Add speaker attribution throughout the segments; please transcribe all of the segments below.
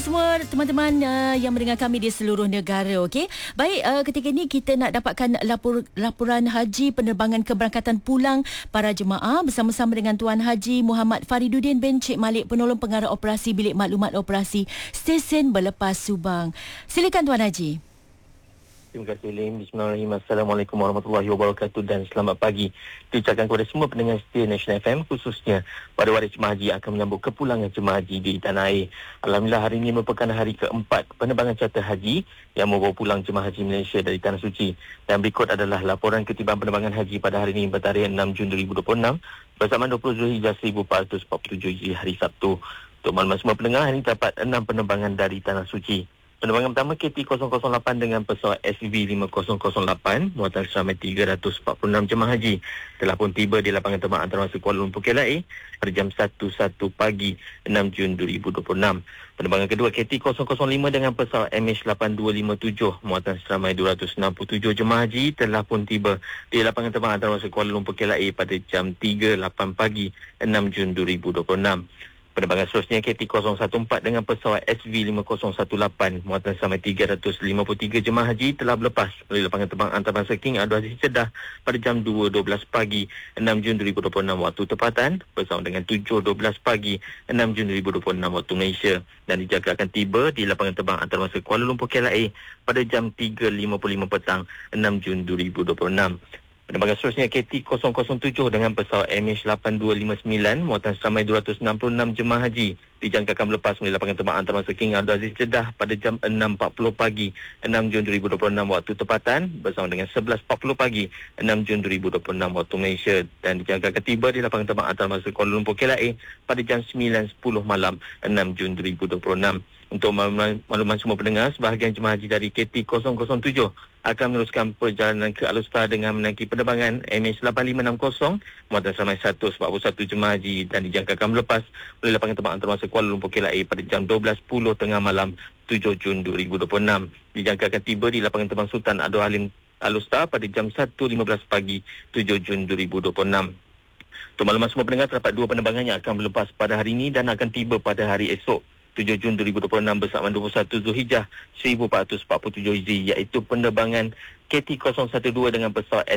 Speaker 1: Semua teman-teman yang mendengar kami di seluruh negara, okey. Baik, ketika ini kita nak dapatkan laporan haji penerbangan keberangkatan pulang para jemaah bersama-sama dengan Tuan Haji Muhammad Fariduddin bin Cik Malik, penolong pengarah operasi Bilik Maklumat Operasi Stesen Berlepas Subang. Silakan Tuan Haji.
Speaker 2: Terima kasih Lim. Bismillahirrahmanirrahim. Assalamualaikum warahmatullahi wabarakatuh dan selamat pagi. Diucapkan kepada semua pendengar setia National FM, khususnya pada waris jemaah haji akan menyambut kepulangan jemaah haji di tanah air. Alhamdulillah, hari ini merupakan hari keempat penerbangan charter haji yang membawa pulang jemaah haji Malaysia dari Tanah Suci. Dan berikut adalah laporan ketibaan penerbangan haji pada hari ini bertarikh 6 Jun 2026 bersamaan 20 Zulhijjah 1447 Hijri hari Sabtu. Untuk maklumat semua pendengar, hari ini terdapat 6 penerbangan dari Tanah Suci. Penerbangan pertama KT008 dengan pesawat SV5008 muatan seramai 346 jemaah haji telah pun tiba di lapangan terbang antarabangsa Kuala Lumpur KLIA pada jam 1.1 pagi 6 Jun 2026. Penerbangan kedua KT005 dengan pesawat MH8257 muatan seramai 267 jemaah haji telah pun tiba di lapangan terbang antarabangsa Kuala Lumpur KLIA pada jam 3.8 pagi 6 Jun 2026. Penerbangan seterusnya KT014 dengan pesawat SV5018 muatan seramai 353 jemaah haji telah berlepas melalui lapangan terbang antarabangsa King Abdul Aziz Jeddah pada jam 2.12 pagi 6 Jun 2026 waktu tempatan bersama dengan 7.12 pagi 6 Jun 2026 waktu Malaysia, dan dijangka akan tiba di lapangan terbang antarabangsa Kuala Lumpur KLIA pada jam 3.55 petang 6 Jun 2026. Penerbangan seterusnya KT007 dengan pesawat MH8259 muatan seramai 266 jemaah haji dijangkakan berlepas melalui lapangan terbang antarabangsa King Abdul Aziz Jeddah pada jam 6.40 pagi 6 Jun 2026 waktu tempatan bersama dengan 11.40 pagi 6 Jun 2026 waktu Malaysia, dan dijangkakan tiba di lapangan terbang antarabangsa Kuala Lumpur KLIA pada jam 9.10 malam 6 Jun 2026. Untuk makluman semua pendengar, sebahagian jemaah haji dari KT007 akan meneruskan perjalanan ke Alustar dengan menaiki penerbangan MH8560 muatan seramai 141 jemaah haji dan dijangkakan berlepas melalui lapangan terbang antarabangsa Kuala Lumpur KLIA pada jam 12.10 tengah malam 7 Jun 2026. Dijangkakan tiba di lapangan terbang Sultan Abdul Halim Alustar pada jam 1.15 pagi 7 Jun 2026. Untuk makluman semua pendengar, terdapat 2 penerbangan yang akan berlepas pada hari ini dan akan tiba pada hari esok 7 Jun 2026 bersama 21 Zulhijjah 1447 Hijri, iaitu penerbangan KT012 dengan pesawat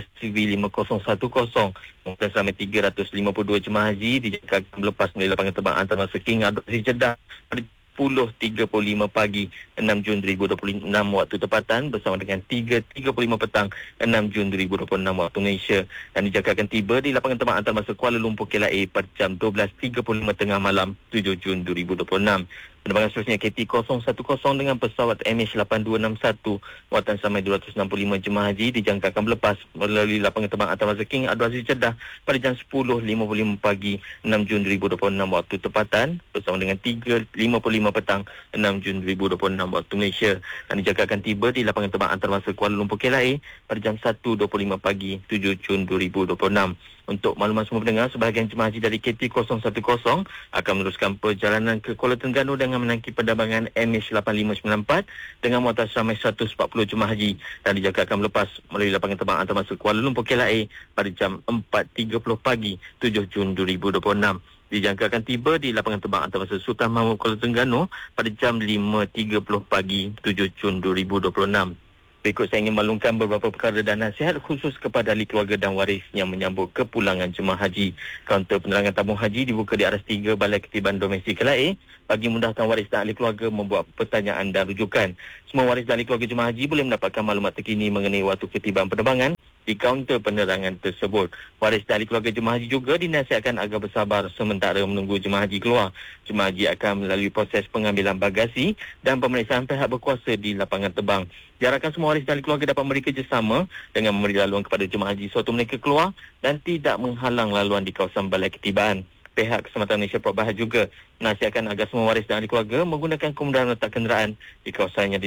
Speaker 2: SCV5010 muatan seramai 352 jemaah haji dijangkakan berlepas melalui lapangan terbang antarabangsa King Abdul Aziz Jeddah pada 10.35 pagi 6 Jun 2026 waktu tempatan bersama dengan 3.35 petang 6 Jun 2026 waktu Malaysia, dan dijangkakan tiba di lapangan terbang antarabangsa Kuala Lumpur KLIA pada jam 12.35 tengah malam 7 Jun 2026. Penerbangan seterusnya KT010 dengan pesawat MH8261 muatan seramai 265 jemaah haji dijangkakan berlepas melalui lapangan terbang antarabangsa King Abdul Aziz Jeddah pada jam 10.55 pagi 6 Jun 2026 waktu tempatan bersama dengan 3.55 petang 6 Jun 2026 waktu Malaysia, dan dijangkakan tiba di lapangan terbang antarabangsa Kuala Lumpur KLIA pada jam 1.25 pagi 7 Jun 2026. Untuk makluman semua pendengar, sebahagian jemaah haji dari KT010 akan meneruskan perjalanan ke Kuala Terengganu dengan menaiki penerbangan MH8594 dengan muatan seramai 140 jemaah haji dan dijangkakan melepas melalui lapangan terbang antarabangsa Kuala Lumpur KLIA pada jam 4.30 pagi 7 Jun 2026. Dijangkakan tiba di lapangan terbang antarabangsa Sultan Mahmud Kuala Terengganu pada jam 5.30 pagi 7 Jun 2026. Berikut saya ingin maklumkan beberapa perkara dan nasihat khusus kepada ahli keluarga dan waris yang menyambut kepulangan jemaah haji. Kaunter penerangan tabung haji dibuka di aras 3 Balai Ketibaan Domestik KLIA bagi memudahkan waris dan ahli keluarga membuat pertanyaan dan rujukan. Semua waris dan ahli keluarga jemaah haji boleh mendapatkan maklumat terkini mengenai waktu ketibaan penerbangan di kaunter penerangan tersebut. Waris dan ahli keluarga jemaah haji juga dinasihatkan agar bersabar sementara menunggu jemaah haji keluar. Jemaah haji akan melalui proses pengambilan bagasi dan pemeriksaan pihak berkuasa di lapangan terbang. Diharapkan semua waris dan ahli keluarga dapat memberi kerjasama dengan memberi laluan kepada jemaah haji sewaktu mereka keluar dan tidak menghalang laluan di kawasan Balai Ketibaan. Pihak Keselamatan Malaysia Port Bahar juga menasihatkan agar semua waris dan ahli keluarga menggunakan kemudahan letak kenderaan di kawasan yang